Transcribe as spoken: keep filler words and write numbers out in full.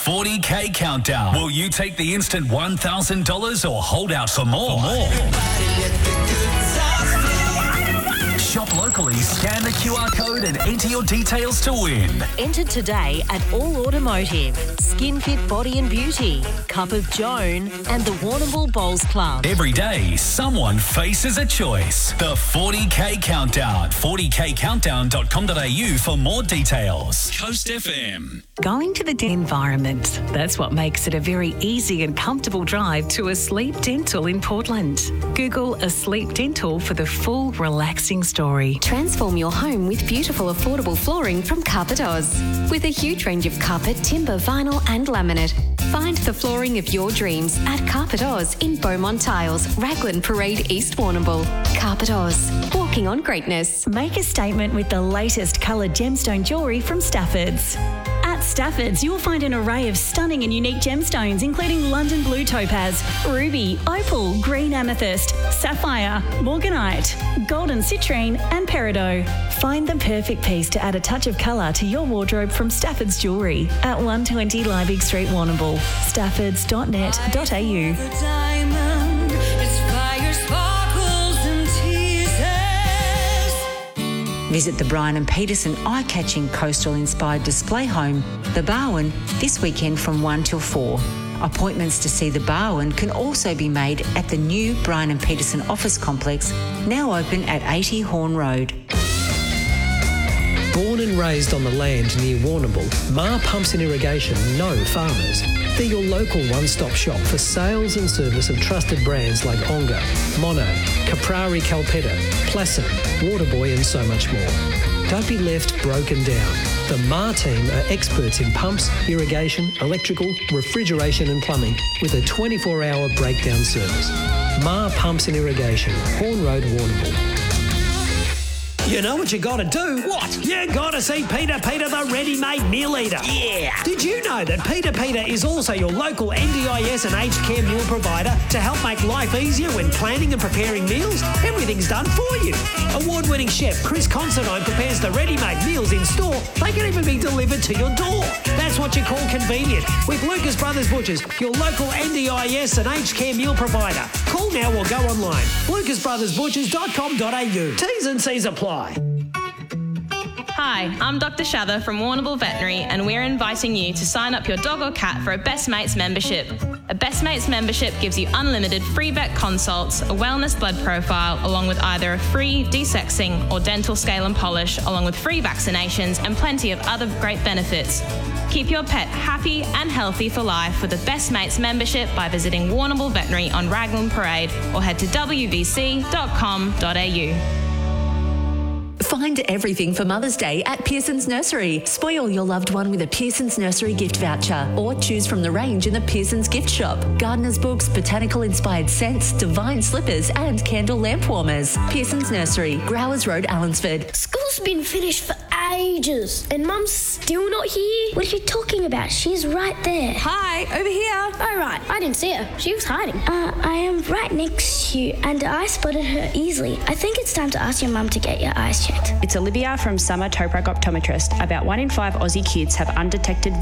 forty K Countdown. Will you take the instant one thousand dollars or hold out for more? For more. Shop locally, scan the Q R code and enter your details to win. Enter today at All Automotive, Skin Fit Body and Beauty, Cup of Joan and the Warrnambool Bowls Club. Every day, someone faces a choice. The forty K Countdown. forty K countdown dot com dot a u for more details. Coast F M. Going to the environment. That's what makes it a very easy and comfortable drive to Asleep Dental in Portland. Google Asleep Dental for the full relaxing story. Transform your home with beautiful, affordable flooring from Carpet Oz. With a huge range of carpet, timber, vinyl and laminate. Find the flooring of your dreams at Carpet Oz in Beaumont Tiles, Raglan Parade, East Warrnambool. Carpet Oz, walking on greatness. Make a statement with the latest coloured gemstone jewellery from Stafford's. At Stafford's, you'll find an array of stunning and unique gemstones, including London Blue Topaz, Ruby, Opal, Green Amethyst, Sapphire, Morganite, Golden Citrine and Peridot. Find the perfect piece to add a touch of colour to your wardrobe from Stafford's Jewellery at one twenty Liebig Street, Warrnambool. staffords dot net dot a u. Visit the Brian and Peterson eye-catching coastal-inspired display home, The Barwon, this weekend from one till four. Appointments to see The Barwon can also be made at the new Brian and Peterson office complex, now open at eighty Horn Road. Born and raised on the land near Warrnambool, Ma Pumps and Irrigation know farmers. They're your local one-stop shop for sales and service of trusted brands like Onga, Mono, Caprari Calpetta, Placid, Waterboy and so much more. Don't be left broken down. The Ma team are experts in pumps, irrigation, electrical, refrigeration and plumbing with a twenty-four hour breakdown service. Ma Pumps and Irrigation, Horn Road, Warrnambool. You know what you got to do? What? You got to see Peter Peter, the ready-made meal eater. Yeah. Did you know that Peter Peter is also your local N D I S and aged care meal provider to help make life easier when planning and preparing meals? Everything's done for you. Award-winning chef Chris Considine prepares the ready-made meals in store. They can even be delivered to your door. That's what you call convenient. With Lucas Brothers Butchers, your local N D I S and aged care meal provider. Call now or go online. lucas brothers butchers dot com dot a u. T's and C's apply. Hi, I'm Doctor Shather from Warrnambool Veterinary and we're inviting you to sign up your dog or cat for a Best Mates membership. A Best Mates membership gives you unlimited free vet consults, a wellness blood profile, along with either a free desexing or dental scale and polish, along with free vaccinations and plenty of other great benefits. Keep your pet happy and healthy for life with a Best Mates membership by visiting Warrnambool Veterinary on Raglan Parade or head to w v c dot com dot a u. Find everything for Mother's Day at Pearson's Nursery. Spoil your loved one with a Pearson's Nursery gift voucher or choose from the range in the Pearson's gift shop. Gardener's books, botanical-inspired scents, divine slippers and candle lamp warmers. Pearson's Nursery, Growers Road, Allensford. School's been finished for ages and Mum's still not here. What are you talking about? She's right there. Hi, over here. Oh, right. I didn't see her. She was hiding. Uh, I am right next to you and I spotted her easily. I think it's time to ask your mum to get your eyes checked. It's Olivia from Summer Toprac Optometrist. About one in five Aussie kids have undetected